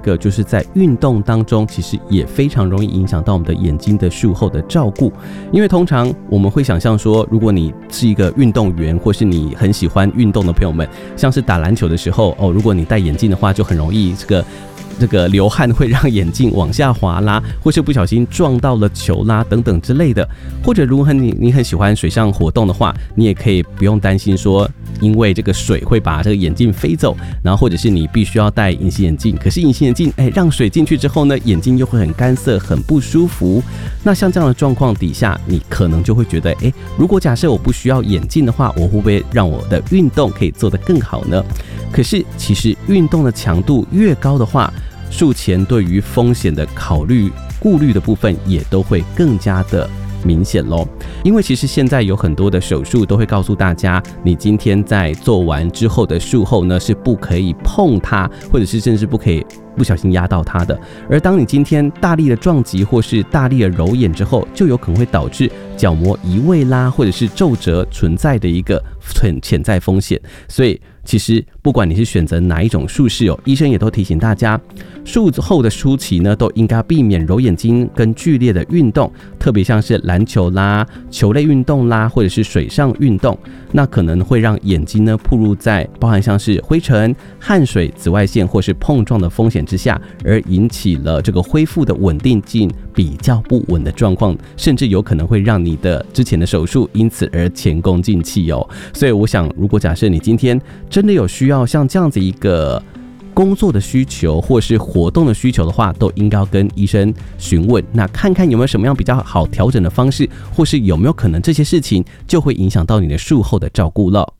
个就是在运动当中，其实也非常容易影响到我们的眼睛的术后的照顾。因为通常我们会想象说，如果你是一个运动员，或是你很喜欢运动的朋友们，像是打篮球的时候如果你戴眼镜的话，就很容易这个流汗会让眼镜往下滑啦，或是不小心撞到了球啦等等之类的。或者如果你很喜欢水上活动的话，你也可以不用担心说因为这个水会把这个眼镜飞走，然后或者是你必须要戴隐形眼镜，可是隐形眼镜让水进去之后呢，眼睛又会很干涩很不舒服。那像这样的状况底下，你可能就会觉得如果假设我不需要眼镜的话，我会不会让我的运动可以做得更好呢？可是其实运动的强度越高的话，术前对于风险的考虑顾虑的部分也都会更加的明显咯。因为其实现在有很多的手术都会告诉大家，你今天在做完之后的术后呢，是不可以碰它，或者是甚至不可以不小心压到它的。而当你今天大力的撞击或是大力的揉眼之后，就有可能会导致角膜移位啦，或者是皱褶存在的一个潜在风险。所以其实不管你是选择哪一种术式医生也都提醒大家，术后的初期呢，都应该避免揉眼睛跟剧烈的运动，特别像是篮球啦、球类运动啦，或者是水上运动，那可能会让眼睛呢暴露在包含像是灰尘、汗水、紫外线或是碰撞的风险之下，而引起了这个恢复的稳定性比较不稳的状况，甚至有可能会让你的之前的手术因此而前功尽弃所以我想，如果假设你今天真的有需要像这样子一个工作的需求或是活动的需求的话，都应该要跟医生询问，那看看有没有什么样比较好调整的方式，或是有没有可能这些事情就会影响到你的术后的照顾了。